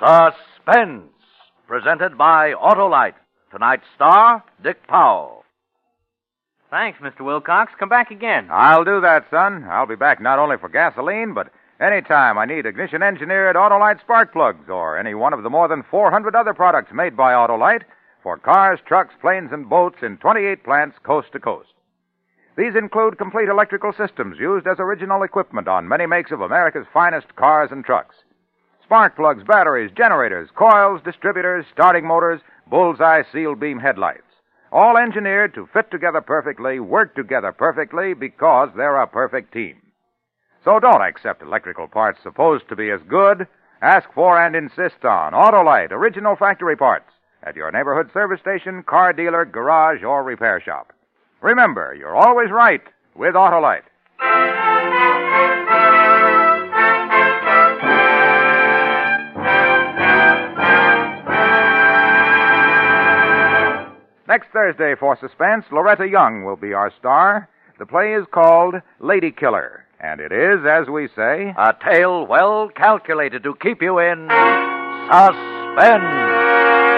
Suspense, presented by Autolite. Tonight's star, Dick Powell. Thanks, Mr. Wilcox. Come back again. I'll do that, son. I'll be back not only for gasoline, but any time I need ignition-engineered Autolite spark plugs or any one of the more than 400 other products made by Autolite for cars, trucks, planes, and boats in 28 plants coast to coast. These include complete electrical systems used as original equipment on many makes of America's finest cars and trucks. Spark plugs, batteries, generators, coils, distributors, starting motors, bullseye seal beam headlights. All engineered to fit together perfectly, work together perfectly, because they're a perfect team. So don't accept electrical parts supposed to be as good. Ask for and insist on Autolite original factory parts at your neighborhood service station, car dealer, garage, or repair shop. Remember, you're always right with Autolite. Next Thursday for Suspense, Loretta Young will be our star. The play is called Lady Killer, and it is, as we say, a tale well calculated to keep you in suspense.